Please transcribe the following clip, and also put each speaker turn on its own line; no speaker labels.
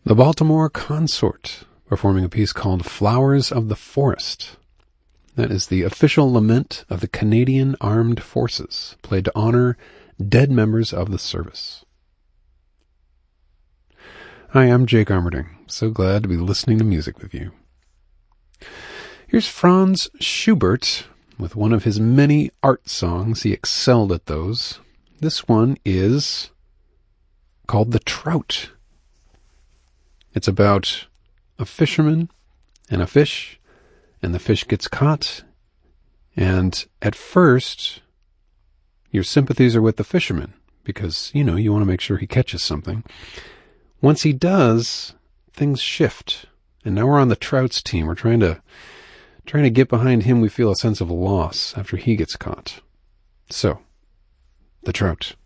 The Baltimore Consort, performing a piece called Flowers of the Forest. That is the official lament of the Canadian Armed Forces, played to honor dead members of the service. Hi, I'm Jake Armerding. So glad to be listening to music with you. Here's Franz Schubert with one of his many art songs. He excelled at those. This one is called The Trout. It's about a fisherman and a fish, and the fish gets caught. And at first, your sympathies are with the fisherman because, you want to make sure he catches something. Once he does, things shift. And now we're on the trout's team. We're trying to get behind him. We feel a sense of loss after he gets caught. So, The Trout.